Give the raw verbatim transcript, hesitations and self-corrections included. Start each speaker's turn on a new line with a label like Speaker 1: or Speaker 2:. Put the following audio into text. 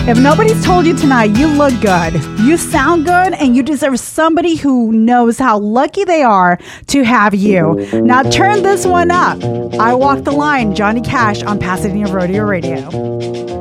Speaker 1: If nobody's told you tonight, you look good, you sound good, and you deserve somebody who knows how lucky they are to have you. Now turn this one up. I Walk the Line, Johnny Cash on Pasadena Rodeo Radio.